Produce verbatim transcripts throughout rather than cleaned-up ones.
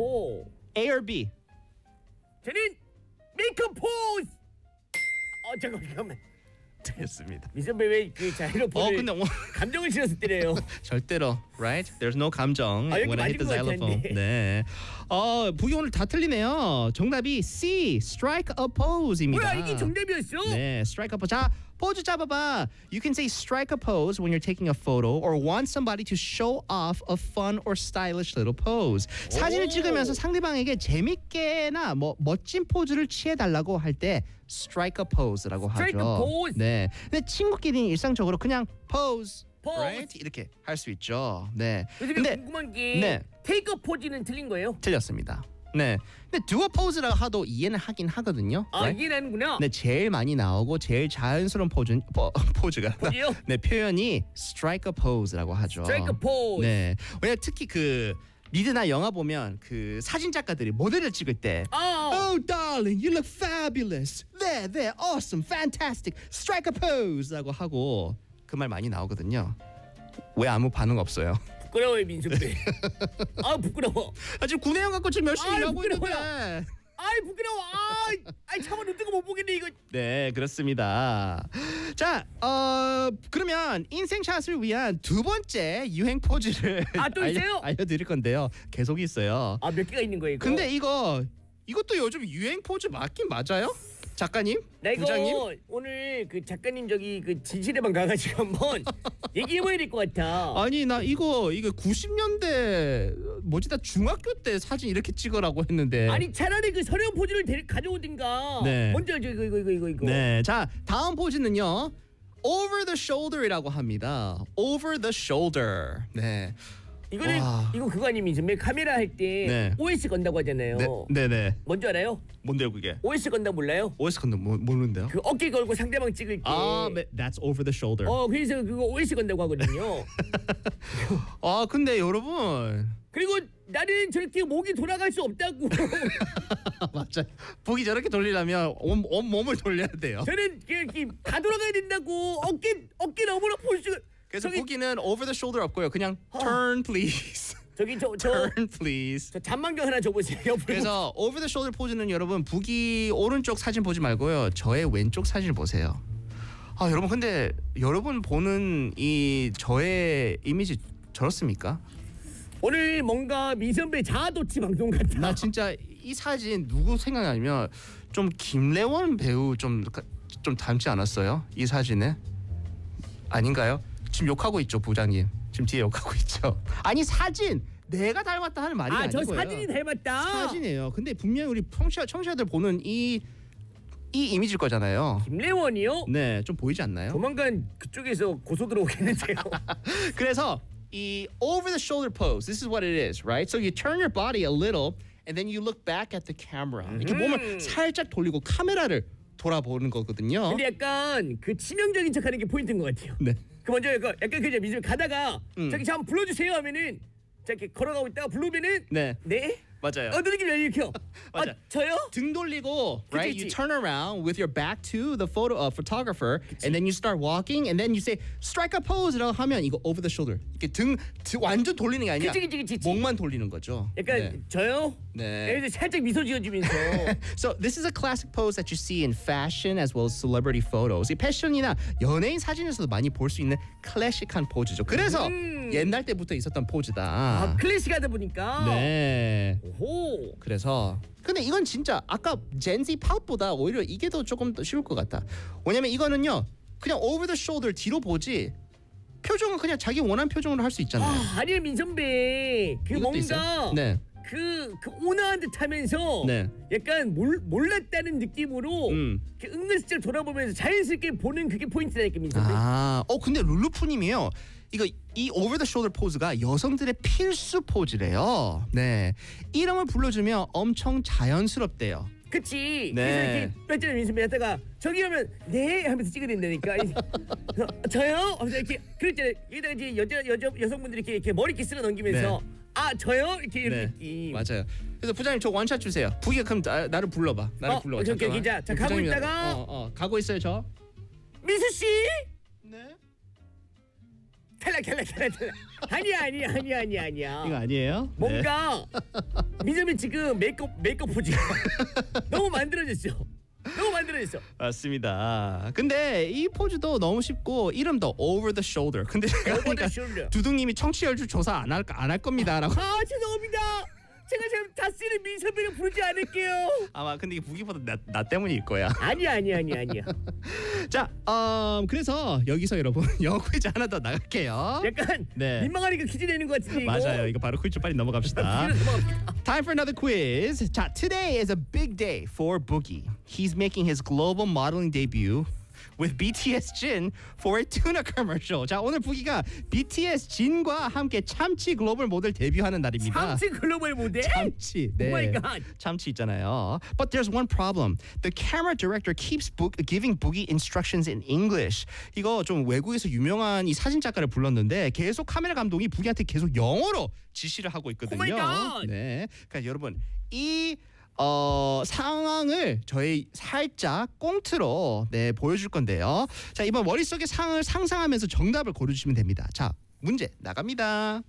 오. A or B? 저는 메이크업 포즈. 어 잠깐 잠깐만. 됐습니다. 미선배 왜그 자이로폰을 어 근데 오, 감정을 실어서 때려요? 절대로 right? There's no 감정 아, 여기 when I hit the 맞은 것 xylophone. 같았는데. 네. 어 보기 오늘 다 틀리네요. 정답이 C. Strike a pose입니다. 뭐야 이게 정답이었어? 네, strike a pose. 자, 포즈 잡아봐. You can say strike a pose when you're taking a photo or want somebody to show off a fun or stylish little pose. 사진을 오. 찍으면서 상대방에게 재밌게나 뭐 멋진 포즈를 취해달라고 할 때 strike a pose라고 Strike 하죠. a pose. 네, 근데 친구끼리는 일상적으로 그냥 pose, Pose. right? 이렇게 할 수 있죠. 네, 요즘에 근데 궁금한 게 네. 테이크 포즈는 틀린 거예요? 틀렸습니다. 네, 근데 do a pose라고 하도 이해는 하긴 하거든요. 아 right? 이게 나는구나. 네, 제일 많이 나오고 제일 자연스러운 포즈, 포, 포즈가 포즈요? 네, 표현이 strike a pose라고 하죠. Strike a pose. 네, 왜냐 특히 그 미드나 영화 보면 그 사진 작가들이 모델을 찍을 때 아. Oh darling, you look fabulous. There, there, awesome, fantastic. Strike a pose라고 하고 그 말 많이 나오거든요. 왜 아무 반응 없어요? 부끄러워요 민선배. 아 부끄러워. 아 지금 구내용 갖고 지금 열심히 아이, 일하고 있는데. 부끄러워요. 아이 부끄러워. 아이, 아이 차마 눈 뜨고 못 보겠네 이거. 네, 그렇습니다. 자, 어 그러면 인생샷을 위한 두 번째 유행 포즈를 아, 또 있어요? 알려, 알려드릴 건데요. 계속 있어요. 아 몇 개가 있는 거예요 이거? 근데 이거 이것도 요즘 유행 포즈 맞긴 맞아요? 작가님? 나 이거 부장님? 오늘 그 작가님 저기 그 진실에만 가가지고 한번 얘기해봐야 될 것 같아. 아니 나 이거 이거 구십 년대 뭐지 나 중학교 때 사진 이렇게 찍으라고 했는데. 아니 차라리 그 서령 포즈를 데, 가져오든가. 네. 먼저 알죠 이거 이거 이거 이거 이거. 네, 자 다음 포즈는요. Over the shoulder이라고 합니다. Over the shoulder. 네. 이거는 와. 이거 그거 아니면 이제 카메라 할 때 네. 오에스 건다고 하잖아요. 네, 네, 네. 뭔지 알아요? 뭔데요 그게? 오에스 건다 몰라요? 오에스 컨도 뭐, 모르는데요? 그 어깨 걸고 상대방 찍을 때. 아, 네, that's over the shoulder. 어 그래서 그거 오에스 건다고 하거든요. 아, 근데 여러분 그리고 나는 저렇게 목이 돌아갈 수 없다고. 맞아. 보기 저렇게 돌리려면 온, 온 몸을 돌려야 돼요. 저는 이렇게 다 돌아가야 된다고. 어깨 어깨 너무나 볼수가. 그래서 저기- 보기는 over the shoulder 없고요. 그냥 turn please. 저기 저 저 turn please. 저 잔망경 하나 줘보세요. 그래서 over the shoulder 포즈는 여러분 북이 오른쪽 사진 보지 말고요. 저의 왼쪽 사진을 보세요. 아, 여러분 근데 여러분 보는 이 저의 이미지 저렇습니까? 오늘 뭔가 미선배 자아도취 방송 같아. 나 진짜 이 사진 누구 생각나냐면 좀 김래원 배우 좀 좀 닮지 않았어요? 이 사진에? 아닌가요? 지금 욕하고 있죠, 부장님. 지금 뒤에 욕하고 있죠. 아니 사진 내가 닮았다 하는 말이 아 저 아니고요. 사진이 닮았다. 사진이에요. 근데 분명히 우리 청취자 청취자들 보는 이 이 이미지일 거잖아요. 김래원이요? 네, 좀 보이지 않나요? 조만간 그쪽에서 고소 들어오겠는데요. 그래서 이 over the shoulder pose, this is what it is, right? So you turn your body a little and then you look back at the camera. 이렇게 몸을 살짝 돌리고 카메라를 돌아보는 거거든요. 근데 약간 그 치명적인 척하는 게 포인트인 것 같아요. 네. 그 먼저 약간 약간 그냥 미선 가다가 음. 저기 잠깐 불러주세요 하면은 자 이렇게 걸어가고 있다가 부르면은 네. 네? 맞아요. 어떤 느낌이야 이렇게? 아 맞아. 저요? 등 돌리고, right? 그치, You 그치. turn around with your back to the photo uh, photographer, and then you start walking, and then you say strike a pose라고 하면 이거 over the shoulder. 이렇게 등, 등 완전 돌리는 게 아니라 그치, 그치, 그치, 그치. 목만 돌리는 거죠. 약간 네. 저요? 네. 그래서 살짝 미소 지어주면서 So this is a classic pose that you see in fashion as well as celebrity photos. 이 패션이나 연예인 사진에서도 많이 볼 수 있는 클래식한 포즈죠. 그래서 음. 옛날 때부터 있었던 아 포즈다. 클래식하다 보니까 네. 오호 그래서 근데 이건 진짜 아까 젠지 팝보다 오히려 이게 더 조금 더 쉬울 것 같다. 왜냐면 이거는요 그냥 over the shoulder 뒤로 보지 표정은 그냥 자기 원하는 표정으로 할 수 있잖아요. 아 아니야 민선배 그 이것도 뭔가 있어요? 네. 그, 그 온화한 듯하면서 네. 약간 몰, 몰랐다는 느낌으로 음. 이렇게 은근슬쩍 돌아보면서 자연스럽게 보는 그게 포인트라니까 민선배. 아, 어 근데 룰루프님이요. 이거 이 over the shoulder 포즈가 여성들의 필수 포즈래요. 네, 이름을 불러주면 엄청 자연스럽대요. 그치. 네. 그래서 이렇게 뺐잖아 민선배 하다가 저기 하면 네 하면서 찍어야 된다니까. 그래서 저요? 하면서 이렇게 그랬잖아요. 여기다가 이제 여자 여자 여성분들이 이렇게, 이렇게 머리 이렇게 쓸어 넘기면서 네. 아 저요? 이렇게 이런 네, 느낌. 맞아요. 그래서 부장님 저 원샷 주세요. 부기가 그럼 나, 나를 불러봐. 나를 어, 불러. 오케이, 오케이, 잠깐만. 자, 자, 가고 부장님, 있다가. 어, 어, 가고 있어요 저. 미수 씨? 네. 탈락 탈락 탈락 탈락. 아니야 아니야 아니야 아니야 아니야. 이거 아니에요? 네. 뭔가 민섭이 지금 메이크업 메이크업 포즈가 너무 만들어졌죠. 너무 만들어졌어. 맞습니다. 근데 이 포즈도 너무 쉽고 이름도 Over the Shoulder. 근데 제가 Over the 그러니까 shoulder. 두둥님이 청취율 조사 안 할 안 할 겁니다라고. 아 죄송합니다. 제가 지금 다스는 민섭이를 부르지 않을게요. 아마 근데 이게 보기보다 나, 나 때문일 거야. 아니야 아니야 아니야 아니야. 자, 음, 그래서 여기서 여러분 영어 퀴즈 하나 더 나갈게요. 약간 네. 민망하니까 퀴즈 내는 것 같은데 이거. 맞아요. 이거 바로 퀴즈 빨리 넘어갑시다. 퀴즈 넘어갑니다. Time for another quiz. 자, today is a big day for Boogie. He's making his global modeling debut with BTS Jin for a tuna commercial. 자, 오늘 부기가 비티에스 진과 함께 참치 글로벌 모델 데뷔하는 날입니다. 참치 글로벌 모델? 참치. 네. Oh my God. 참치 있잖아요. But there's one problem. The camera director keeps book, giving Boogie instructions in English. 이거 좀 외국에서 유명한 이 사진 작가를 불렀는데 계속 카메라 감독이 부기한테 계속 영어로 지시를 하고 있거든요. Oh my God. 네. 그러니까 여러분 이 어, 상황을 저희 살짝 꽁트로 네, 보여줄 건데요. 자, 이번 머릿속의 상황을 상상하면서 정답을 고르주시면 됩니다. 자, 문제 나갑니다.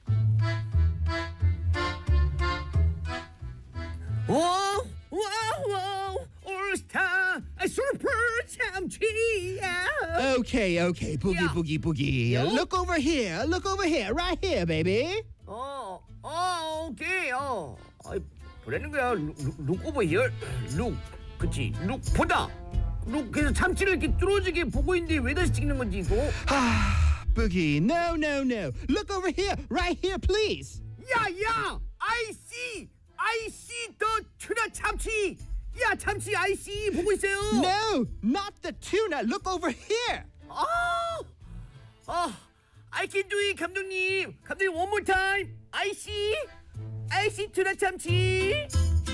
와우 와우 와우 올스타 슈퍼 참치야. Okay, okay, boogie, Yeah. boogie, boogie. Yeah. Look over here, look over here, right here, baby. 어, 어, 오케이, 어. 아이, 뭐라는 거야? 룩 오버 히어, 룩, 그치? 룩 보다. 룩 그래서 참치를 이렇게 뚫어지게 보고 있는데 왜 다시 찍는 건지 이거? Ah, boogie, no, no, no. Look over here, right here, please. 야, 야, I see, I see the tuna 참치. 야, 참치 I see 보고 있어요. No, not the tuna. Look over here. 아, 아, I can do it, 감독님. 감독님 one more time. I see, I see tuna 참치.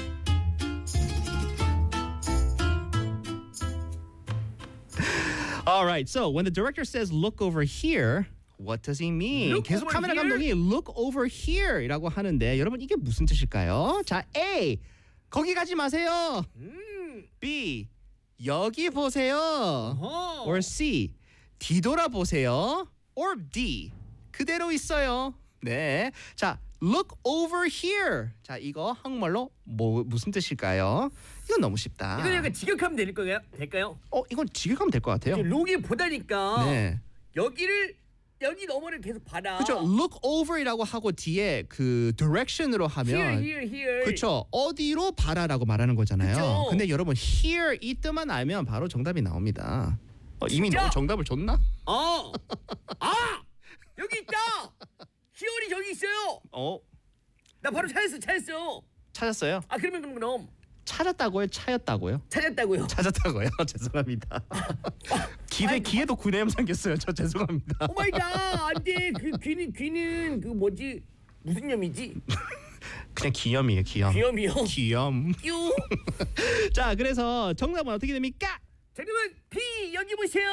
All right. So when the director says look over here, what does he mean? Look 계속 over 카메라 here? 감독이 look over here이라고 하는데 여러분 이게 무슨 뜻일까요? 자, A. 거기 가지 마세요. 음, B. 여기 보세요. 어. Or C. 뒤돌아 보세요. Or D. 그대로 있어요. 네. 자, look over here. 자, 이거 한국말로 뭐 무슨 뜻일까요? 이건 너무 쉽다. 이거 약간 직역하면 될 거예요? 될까요? 어, 이건 직역하면 될 것 같아요. 룩이 보다니까 네. 여기를 여기 너머를 계속 봐라. 그렇죠. look over이라고 하고 뒤에 그 direction으로 하면 Here, here, here. 그렇죠. 어디로 봐라라고 말하는 거잖아요. 그쵸. 근데 여러분 here 이 뜻만 알면 바로 정답이 나옵니다. 어, 이미 진짜? 너 정답을 줬나? 어. 아, 여기 있다. 히어리 저기 있어요. 어, 나 바로 찾았어, 찾았어. 찾았어요? 아, 그러면 그럼 그럼 찾았다고요? 차였다고요? 찾았다고요. 찾았다고요? 죄송합니다. 기대 기에도 구내염 생겼어요. 저 죄송합니다. 오 마이 갓. 안돼. 그 귀는 귀는 그 뭐지? 무슨 염이지? 그냥 기염이에요. 기염. 귀염이요. 기염. 뀨. 자, 그래서 정답은 어떻게 됩니까? 잠깐만. 피 여기 보세요.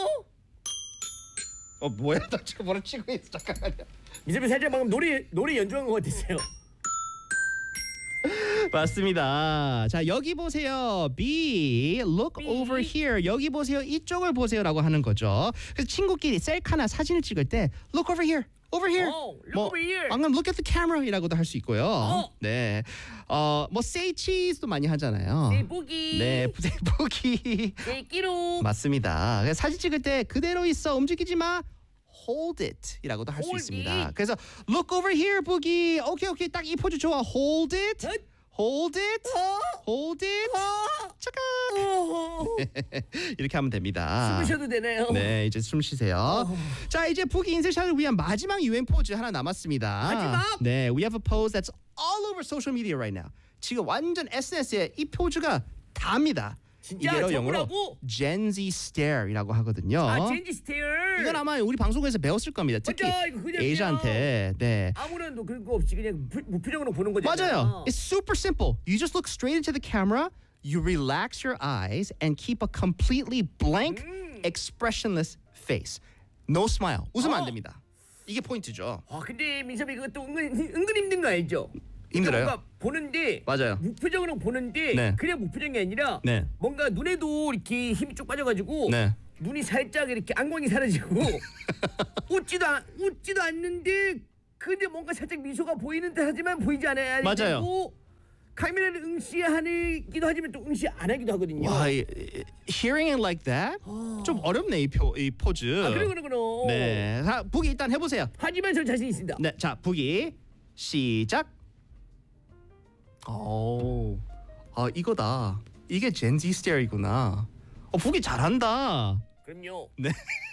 어, 뭐야? 나 지금 뭐라 치고 있어. 잠깐만요. 미세미 살짝 방금 노래 노래 연주한 것 같았어요. 맞습니다. 자, 여기 보세요. B. Look B. over here. 여기 보세요. 이쪽을 보세요라고 하는 거죠. 그래서 친구끼리 셀카나 사진을 찍을 때 Look over here. Over here. 어, look over here. 방금 look at the camera이라고도 할 수 있고요. 어. 네. 어, 뭐 say cheese도 많이 하잖아요. 네, 보기. 네, 보기. 네, 끼로. 맞습니다. 그래서 사진 찍을 때 그대로 있어. 움직이지 마. Hold it 이라고도 할 수 Hold 있습니다. it. 그래서 look over here, 보기. 오케이, 오케이. 딱 이 포즈 좋아. Hold it. 헛. Hold it. 어. Hold it. 어. 착각. 어. 이렇게 하면 됩니다. 숨 쉬어도 되나요? 네, 이제 숨 쉬세요. 자, 이제 부기 인생샷을 위한 마지막 유행 포즈 하나 남았습니다. 마지막? 네, we have a pose that's all over social media right now. 지금 완전 에스엔에스에 이 포즈가 다입니다. 진짜 이게로 영어로 저거라고? Gen Z stare이라고 하거든요. 아, 젠지 스테어. 이건 아마 우리 방송에서 배웠을 겁니다. 특히 맞아, 이거 그냥 에이자한테. 네. 아무런 뭐 그런 거 없이 그냥 무- 무표정으로 보는 거잖아요. 맞아요. It's super simple. You just look straight into the camera, you relax your eyes, and keep a completely blank, 음. expressionless face. No smile. 웃으면 안 어. 됩니다. 이게 포인트죠. 아, 근데 민섭이 그것도 은근 은근 힘든 거 알죠? 힘들어요? 뭔가 보는데 맞아요. 무표정으로 보는데 네. 그냥 무표정이 아니라 네. 뭔가 눈에도 이렇게 힘이 쭉 빠져가지고 네. 눈이 살짝 이렇게 안광이 사라지고 웃지도 않, 웃지도 않는데 근데 뭔가 살짝 미소가 보이는 듯 하지만 보이지 않아야 맞아요. 되고 카메라를 응시하기도 하지만 또 응시 안 하기도 하거든요. 와, 이- 이- hearing it like that 좀 어렵네 이, 표, 이 포즈. 아, 그래 그래 그래. 네, 자 보기 일단 해보세요. 하지만 저 자신 있습니다. 네, 자 보기 시작. 오, 아 이거다. 이게 젠지 스테어이구나. 어, 보기 잘한다. 그럼요. 네.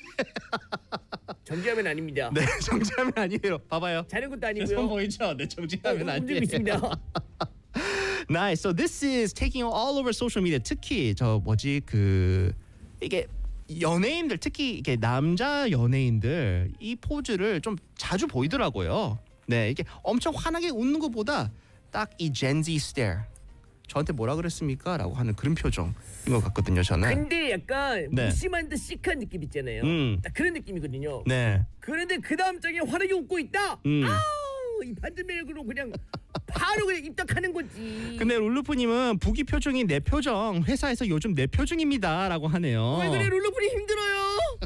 정지하면 아닙니다. 네, 정지하면 아니에요. 봐봐요. 자는 것도 손 아니고요. 보이죠? 네, 정지하면 어, 아니에요. 움직이고 있습니다. Nice. So this is taking all over social media. 특히 저 뭐지 그 이게 연예인들 특히 이게 남자 연예인들 이 포즈를 좀 자주 보이더라고요. 네, 이게 엄청 환하게 웃는 것보다 딱 이 젠지 stare. 저한테 뭐라 그랬습니까? 라고 하는 그런 표정인 것 같거든요, 저는. 근데 약간 네. 무심한 듯 시크한 느낌 있잖아요. 음. 딱 그런 느낌이거든요. 네. 그런데 그 다음 장에 환하게 웃고 있다. 음. 아우 이 반전매력으로 그냥 바로 그냥 입덕하는 거지. 근데 룰루프님은 부기 표정이 내 표정, 회사에서 요즘 내 표정입니다라고 하네요. 왜 그래 룰루프리 힘들어요?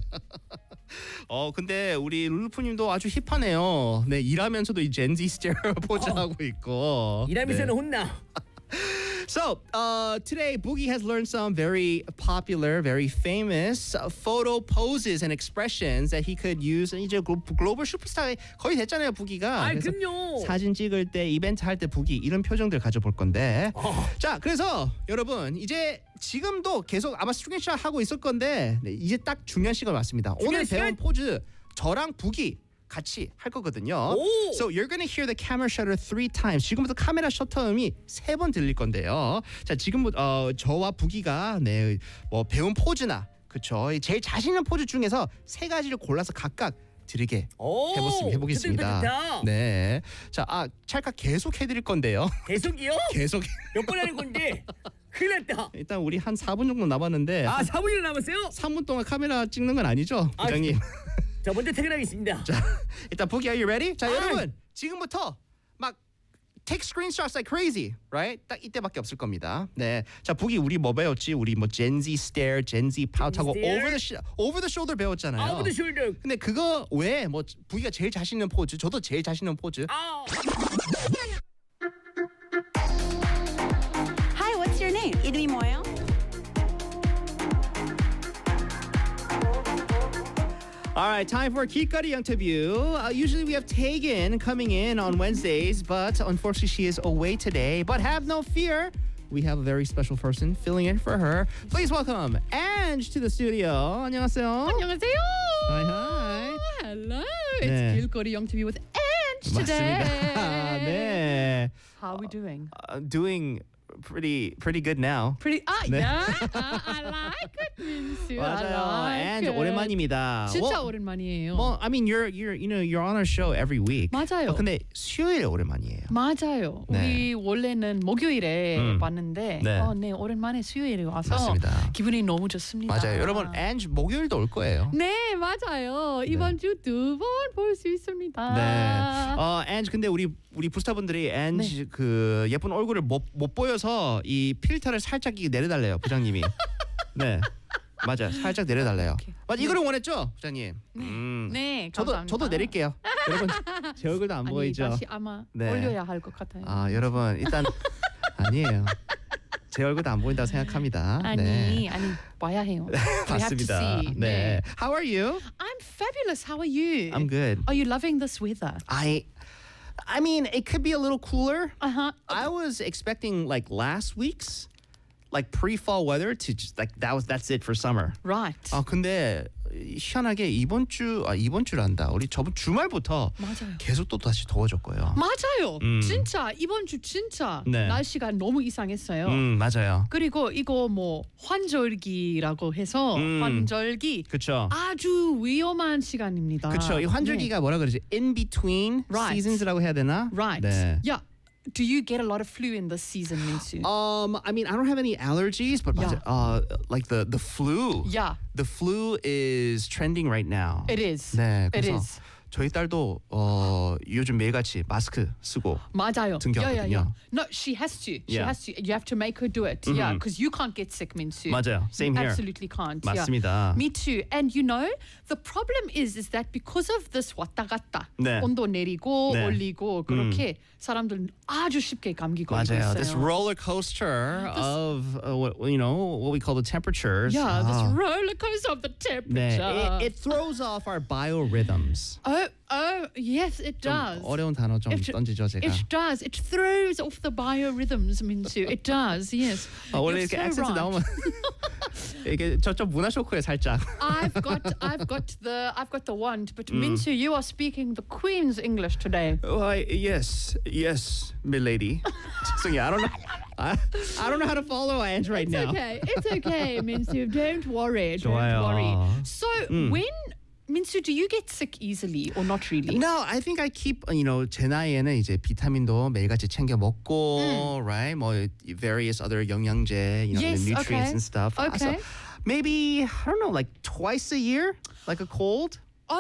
어 근데 우리 룰루프님도 아주 힙하네요. 네 일하면서도 이 젠지 스테레오 포즈 하고 있고. 일하면서는 네. 혼나. So uh, today, Boogie has learned some very popular, very famous uh, photo poses and expressions that he could use. 이제 글로- 글로벌 슈퍼스타에 거의 됐잖아요, 부기가. 아 그래서 그럼요. 사진 찍을 때, 이벤트 할 때 부기 이런 표정들 가져볼 건데. 어. 자, 그래서 여러분 이제 지금도 계속 아마 스크린샷 하고 있을 건데 네, 이제 딱 중요한 시간 왔습니다. 오늘 중요한 시간? 배운 포즈 저랑 부기 같이 할 거거든요. 오. So you're gonna hear the camera shutter three times. 지금부터 카메라 셔터 음이 세 번 들릴 건데요. 자, 지금부터 어, 저와 부기가 네, 뭐 배운 포즈나 그쵸 제일 자신 있는 포즈 중에서 세 가지를 골라서 각각 드리게 오, 해보겠습니다. 해보겠습니다. 좋다, 좋다. 네, 자, 아 찰칵 계속 해드릴 건데요. 계속이요? 계속. 몇 번 하는 건데? 큰일 났다. 일단 우리 한 사 분 정도 남았는데 아 사 분이나 남았어요? 삼 분 동안 카메라 찍는 건 아니죠, 아, 부장님? 저 먼저 퇴근하겠습니다. 자, 일단 보기 are you ready? 자, 아이. 여러분 지금부터 막 take screenshots like crazy, right? 딱 이때밖에 없을 겁니다. 네, 자 보기 우리 뭐 배웠지? 우리 뭐 Gen Z stare, Gen Z pout하고 stare? over the sh- over the shoulder 배웠잖아요. 아우드 숄더. 근데 그거 외에 뭐 부기가 제일 자신 있는 포즈, 저도 제일 자신 있는 포즈. 아. Hi, what's your name? 이름이 뭐예요? All right, time for Kikari interview. Uh, usually we have Tegan coming in on Wednesdays, but unfortunately she is away today. But have no fear. We have a very special person filling in for her. Please welcome Ange to the studio. 안녕하세요. 안녕하세요. Hi, hi. Hello. 네. It's 길거리 interview with Ange today. 맞습니다. 네. How are we doing? Uh, doing pretty pretty good now. Pretty. Ah, 네. yeah. Ah, I like it, 민수. 맞아요. I like Ange it. 오랜만입니다. 진짜 Well, 오랜만이에요. Well, I mean, you're you're you know you're on our show every week. 맞아요. 어, 근데 수요일에 오랜만이에요. 맞아요. 네. 우리 원래는 목요일에 음. 봤는데, 네. 어, 네 오랜만에 수요일에 와서 맞습니다. 기분이 너무 좋습니다. 맞아요. 여러분, Ange 목요일도 올 거예요. 네, 맞아요. 이번 주 두 번 볼 수 있습니다. 네. 어, Ange 근데 우리 우리 부스타분들이 Ange 그 예쁜 얼굴을 못, 못 보여서 이 필터를 살짝 이 내려달래요, 부장님이. 네. 맞아요. 살짝 내려달래요. 오케이. 맞아, 이거를 원했죠, 부장님. 음. 네, 저도 감사합니다. 저도 내릴게요. 여러분, 제 얼굴도 안 아니, 보이죠? 다시 아마 네. 올려야 할 것 같아요. 아, 여러분, 일단 아니에요. 제 얼굴도 안 보인다고 생각합니다. 아니 네. 아니 와야 해요. We have to 맞습니다. see. 네. How are you? I'm fabulous. How are you? I'm good. Are you loving this weather? I I mean, it could be a little cooler. Uh huh. I was expecting like last week's like pre-fall weather to just like that was that's it for summer. Right. 아 근데 희한하게 이번 주 아 이번 주란다. 우리 저번 주말부터 맞아요. 계속 또 다시 더워졌고요. 맞아요. 음. 진짜 이번 주 진짜 네. 날씨가 너무 이상했어요. 음 맞아요. 그리고 이거 뭐 환절기라고 해서 음. 환절기 그렇죠. 아주 위험한 시간입니다. 그렇죠. 이 환절기가 뭐라 그러지? In between Right. seasons라고 해야 되나? 네. Right. 네. Yeah. Do you get a lot of flu in this season, Minsu? Um, I mean, I don't have any allergies, but Yeah. uh, like the the flu. Yeah. The flu is trending right now. It is. 네, It 그래서 is. 저희 딸도 어, 요즘 매일같이 마스크 쓰고 맞아요. 등교하거든요. Yeah, yeah, yeah. No, she has to. She Yeah. has to. You have to make her do it. Yeah, because you can't get sick, Minsu. 맞아요. Same you here. Absolutely can't. 맞습니다. Yeah. Me too. And you know, the problem is, is that because of this 왔다 갔다, 네. 온도 내리고 네. 올리고 그렇게 사람들 아주 쉽게 감기 걸리고 맞아요. 있어요. This roller coaster of uh, what you know what we call the temperatures. Yeah, this 아, roller coaster of the 네, temperature. it, it throws off our biorhythms. oh, oh, yes, it 좀 does. 어려운 단어 좀 It- 던지죠 제가. It does. It throws off the biorhythms, Minsu. It does. Yes. 아, 원래 You're 이렇게 so 액센트 right. 나오면 이게 저쪽 문화 쇼크에 살짝. I've got, I've got the, I've got the wand. But Mm. Minsu, you are speaking the Queen's English today. Why, yes, yes, milady. 죄송해요. I don't know. I, I don't know how to follow Ange right It's now. okay. It's okay, Minsu. Don't worry. Don't 좋아요. worry. So Mm. when Minsu, do you get sick easily or not really? No, I think I keep, you know, 제 나이에는 이제 비타민도 매일같이 챙겨 먹고, right? 뭐 various other 영양제, you know, Yes, the nutrients okay. and stuff. Uh, So Okay. maybe I don't know, like twice a year, like a cold.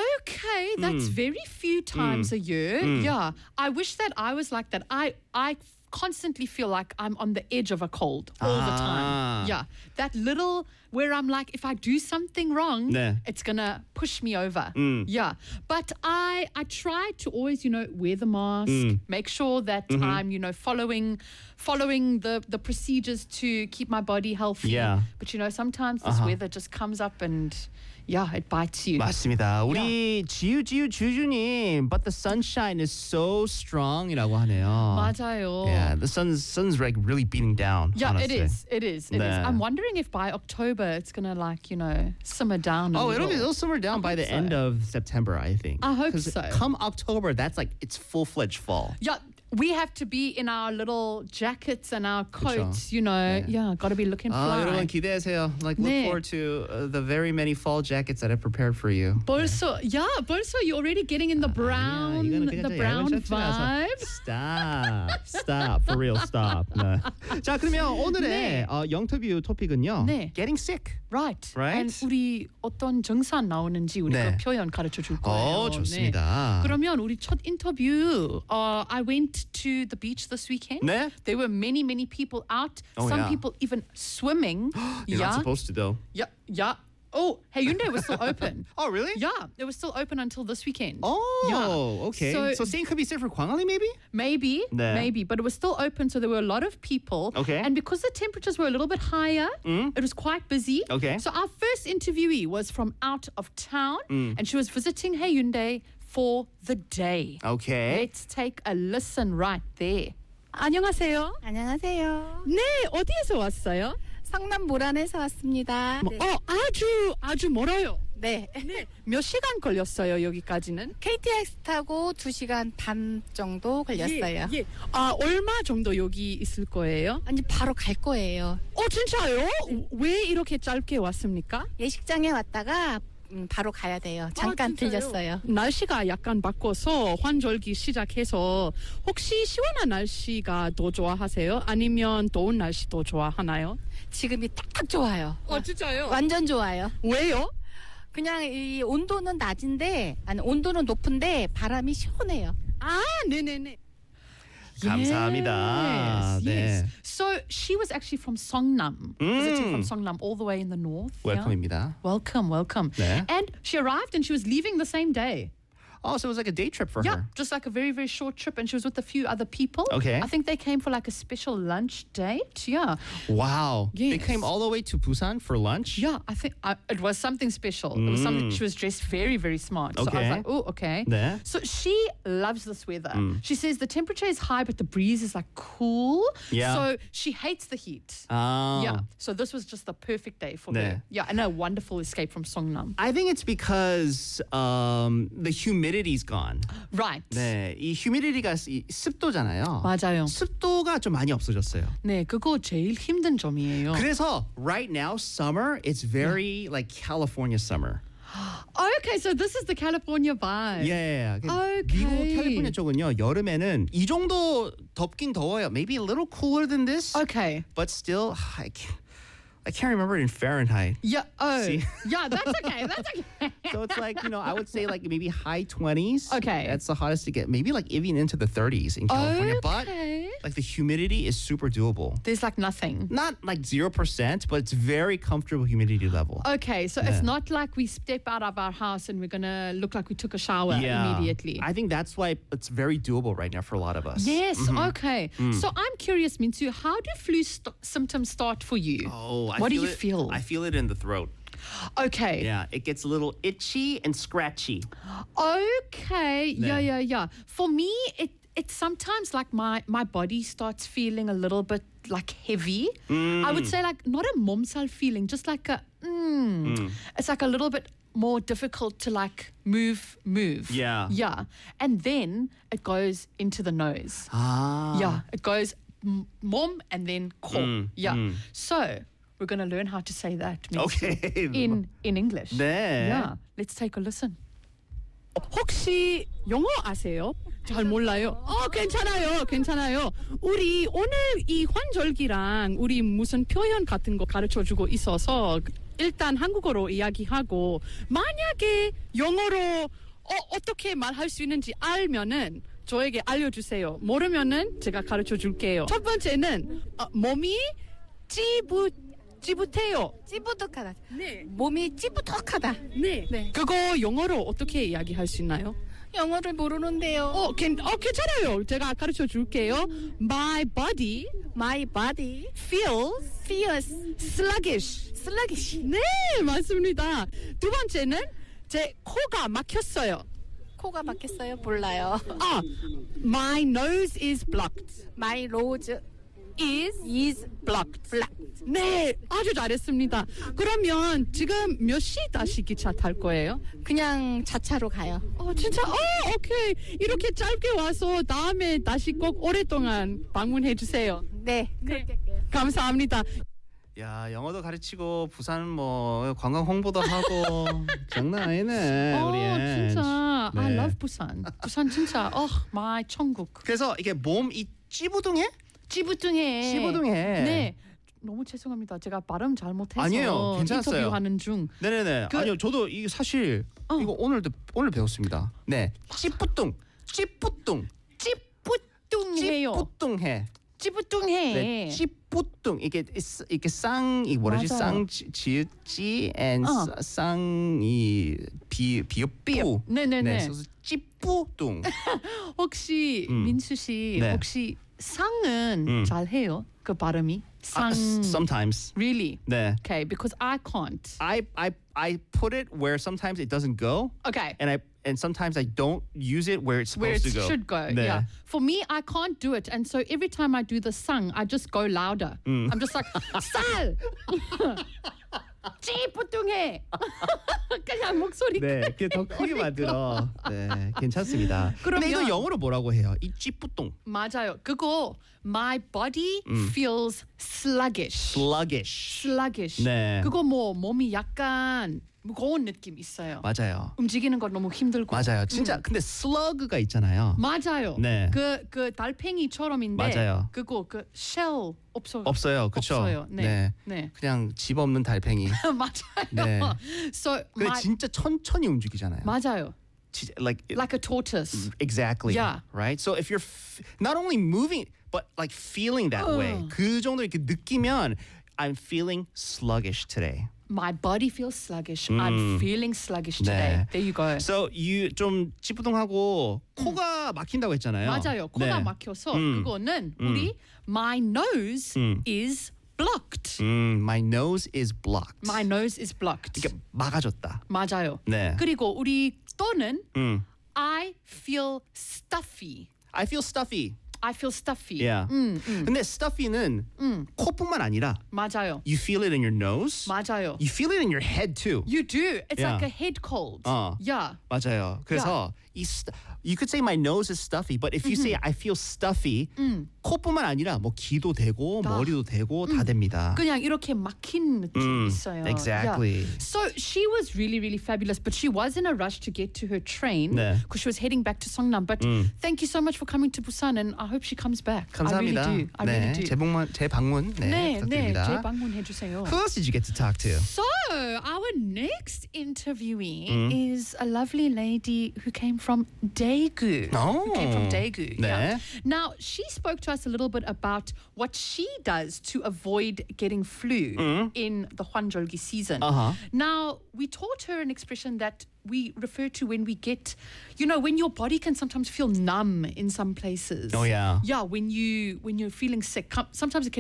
Okay, that's Mm. very few times a year. Yeah, I wish that I was like that. I I constantly feel like I'm on the edge of a cold all the Ah. time. Yeah, that little where I'm like, if I do something wrong, 네. it's gonna push me over. Mm. Yeah, but I I try to always, you know, wear the mask, Mm. make sure that Mm-hmm. I'm, you know, following following the the procedures to keep my body healthy. Yeah. But you know, sometimes this Uh-huh. weather just comes up and yeah, it bites you. 맞습니다. 우리 지유 지유 주주님, but the sunshine is so strong이라고 하네요. 맞아요. Yeah, the sun's sun's like really beating down. Yeah, honestly. it is. It is. It is. 네. I'm wondering if by October it's gonna like you know simmer down. A Oh, it'll be little. it'll simmer down by hope the so. end of September, I think. I hope 'Cause so. Come October, that's like it's full fledged fall. Yeah, we have to be in our little jackets and our coats. 그쵸. You know, 네. yeah, got to be looking 아, fly. 여러분 기대하세요. Like look 네. forward to uh, the very many fall jackets that I prepared for you. 벌써, yeah, 벌써 you're already getting in the brown, 이거는 그냥 the 좀 brown 얇은 셔츠라서. vibe. Stop, stop, for real, stop. 네. 자, 그러면 오늘의 네. 어, 영터뷰 토픽은요. 네. Getting sick. Right. Right? And 우리 어떤 증상 나오는지 우리 네. 그 표현 가르쳐 줄 거예요. 어, 좋습니다. 네. 그러면 우리 첫 인터뷰. Uh, I went to the beach this weekend. 네? There were many, many people out. Oh, Some yeah. people even swimming. You're yeah. not supposed to though. Yeah. Yeah. Oh, hey, Hyundai was still open. Oh, really? Yeah, it was still open until this weekend. Oh, Yeah. okay. So- So, same could be said for 광안리 maybe? Maybe, 네. maybe, but it was still open, so there were a lot of people. Okay. And because the temperatures were a little bit higher, it was quite busy. Okay. So our first interviewee was from out of town, Mm. and she was visiting Hyundai for the day. Okay. Let's take a listen right there. 안녕하세요. 안녕하세요. 네, 어디에서 왔어요? 성남 모란에서 왔습니다. 네. 어, 아주 아주 멀어요. 네. 몇 시간 걸렸어요 여기까지는? 케이티엑스 타고 두 시간 반 정도 걸렸어요. 예, 예. 아, 얼마 정도 여기 있을 거예요? 아니 바로 갈 거예요. 어, 진짜요? 왜 이렇게 짧게 왔습니까? 예식장에 왔다가 음, 바로 가야 돼요. 잠깐 진짜요? 들렸어요. 날씨가 약간 바꿔서 환절기 시작해서 혹시 시원한 날씨가 더 좋아하세요? 아니면 더운 날씨 더 좋아하나요? 지금이 딱 좋아요. 어, 진짜요? 완전 좋아요. 왜요? 그냥 이 온도는 낮은데 아니 온도는 높은데 바람이 시원해요. 아, 네네네. 감사합니다. Yes, 네. yes. So she was actually from Songnam, visiting from Songnam all the way in the north. yeah. 웰컴입니다. Welcome, welcome. 네. And she arrived and she was leaving the same day. Oh, so it was like a day trip for Yeah, her. just like a very, very short trip. And she was with a few other people. Okay. I think they came for like a special lunch date. Yeah. Wow. They Yes. came all the way to Busan for lunch? Yeah, I think uh, it was something special. It was something. She was dressed very, very smart. So I was Okay. like, oh, okay. 네. So she loves this weather. She says the temperature is high, but the breeze is like cool. Yeah. So she hates the heat. Oh. Yeah. So this was just the perfect day for 네. her. Yeah, and a wonderful escape from Songnam. I think it's because um, the humidity's gone. Right. 네, 이 humidity가 이 습도잖아요. 맞아요. 습도가 좀 많이 없어졌어요. 네, 그거 제일 힘든 점이에요. 그래서 right now summer it's very like California summer. Okay, so this is the California vibe. 예. Okay. 미국 캘리포니아 쪽은요 여름에는 이 정도 덥긴 더워요. Maybe a little cooler than this, Okay. but still I can't, I can't remember it in Fahrenheit. Yeah. Oh. See? Yeah, that's okay. That's okay. So it's like, you know, I would say like maybe high twenties. Okay. That's the hottest to get. Maybe like even into the thirties in California. But Okay. like the humidity is super doable. There's like nothing. Not like zero percent, but it's very comfortable humidity level. Okay, so Yeah. it's not like we step out of our house and we're gonna look like we took a shower immediately. I think that's why it's very doable right now for a lot of us. Yes, Mm-hmm. okay. Mm. So I'm curious, Mintu, how do flu st- symptoms start for you? Oh, I what feel do you it- feel? I feel it in the throat. Okay. Yeah, it gets a little itchy and scratchy. Okay. Yeah, Yeah. yeah, yeah. For me, it it's sometimes like my my body starts feeling a little bit like heavy. Mm. I would say like not a momsal feeling, just like a mm. It's like a little bit more difficult to like move, move. Yeah. Yeah. And then it goes into the nose. Ah. Yeah. It goes m- mom and then ko. Mm, Yeah. mm. So we're gonna learn how to say that. Mintu, Okay. In in English. 네. Yeah. Let's take a listen. 혹시 영어 아세요? 잘 몰라요. 어, 괜찮아요. 괜찮아요. 우리 오늘 이 환절기랑 우리 무슨 표현 같은 거 가르쳐 주고 있어서 일단 한국어로 이야기하고 만약에 영어로 어, 어떻게 말할 수 있는지 알면은 저에게 알려주세요. 모르면은 제가 가르쳐 줄게요. 첫 번째는 어, 몸이 찌부 찌부해요. 찌부덕하다. 네. 몸이 찌부덕하다. 네. 네. 그거 영어로 어떻게 이야기할 수 있나요? 영어를 모르는데요. 어, 괜, 어, 괜찮아요. 제가 가르쳐 줄게요. My body My body feels feels sluggish. sluggish. 네, 맞습니다. 두 번째는 제 코가 막혔어요. 코가 막혔어요? 몰라요. 아, my nose is blocked. My nose is is blocked. blocked. 네, 아주 잘했습니다. 그러면 지금 몇 시 다시 기차 탈 거예요? 그냥 자차로 가요. 어, 진짜? 어, 오케이. 이렇게 짧게 와서 다음에 다시 꼭 오랫동안 방문해 주세요. 네, 그렇게 할게요. 감사합니다. 야, 영어도 가르치고 부산 뭐 관광 홍보도 하고 장난 아니네. 어, 우리 앤. 진짜. I 네. love 부산. 부산 진짜. 어, my 천국. 그래서 이게 몸 이 찌부둥해? 찌부둥해. 찌부둥해. 네. 너무 죄송합니다. 제가 발음 잘못해서 아니에요. 괜찮았어요. 인터뷰하는 중. 네네네. 그- 아니요, 저도 이게 사실 어. 이거 오늘도 오늘 배웠습니다. 네, 찌뿌둥, 찌뿌둥, 찌뿌둥해요. 찌뿌둥해. 찌뿌둥해. 네, 찌뿌둥 이게 이게 쌍이 뭐라지? 맞아요. 쌍 지읒 찌 and 어. 쌍이 비 비읍 뿌. 네네네. 네, 그래서 찌뿌둥. 혹시 음. 민수 씨 네. 혹시 상은 음. 잘해요? 그 발음이? 상. 아, sometimes. Really? 네. Okay, because I can't. I I I put it where sometimes it doesn't go, Okay. and I and sometimes I don't use it where it's Where supposed it to go. should go. 네. Yeah. For me, I can't do it. And so every time I do the sang, I just go louder. 음. I'm just like, 쌀! 찌뿌둥해! 그냥 목소리. 네, 그게 더 크게 만들어. 네, 괜찮습니다. 근데 이거 그러면- 영어로 뭐라고 해요? 이 찌뿌똥. 맞아요. 그거 my body feels sluggish. sluggish. sluggish. 네. 그거 뭐 몸이 약간 무거운 느낌 있어요. 맞아요. 움직이는 거 너무 힘들고. 맞아요. 진짜 근데 slug가 있잖아요. 맞아요. 네. 그, 그 달팽이처럼인데 맞아요. 그거 그 shell 없어. 없어요. 그렇죠? 없어요. 네. 네. 그냥 집 없는 달팽이. 맞아요. 네. So 근데 my, 진짜 천천히 움직이잖아요. 맞아요. 진짜, like Like a tortoise. exactly. Yeah. Right? So if you're f- not only moving but like feeling that way. 어. 그 정도 이렇게 느끼면 I'm feeling sluggish today. My body feels sluggish. I'm feeling sluggish today. 네. There you go. So you 좀 찌뿌둥하고 코가 막힌다고 했잖아요. 맞아요. 코가 네. 막혀서 음. 그거는 음. 우리 my nose 음. is blocked. 음, my nose is blocked. My nose is blocked. 이게 막아줬다. 맞아요. 네. 그리고 우리 또는 음. I feel stuffy. I feel stuffy. I feel stuffy. Yeah. 음, 음, 근데 stuffy는 음. 코뿐만 아니라 맞아요. you feel it in your nose. 맞아요. You feel it in your head too. You do. It's Yeah. like a head cold. 어. Yeah. 맞아요. 그래서 이 st- you could say my nose is stuffy, but if you say I feel stuffy, 코뿐만 아니라 뭐 귀도 되고 다. 머리도 되고 다 됩니다. 그냥 이렇게 막힌 느낌이 음, 있어요. exactly. Yeah. So she was really, really fabulous, but she was in a rush to get to her train 네. because she was heading back to Songnam. But thank you so much for coming to Busan, and I hope she comes back. 감사합니다. I really do. I 네, really do. 제 방문, 제 방문 네, 네, 네, 부탁드립니다. 재방문해 주세요. Who else did you get to talk to? So, our next interviewee is a lovely lady who came from Daegu. Oh. Who came from Daegu. 네. Yeah. Now, she spoke to us a little bit about what she does to avoid getting flu in the Hwanjolgi season. Uh-huh. Now, we taught her an expression that we refer to when we get, you know, when your body can sometimes feel numb in some places. Oh, yeah. Yeah, when you when you're feeling sick. Com- Sometimes it can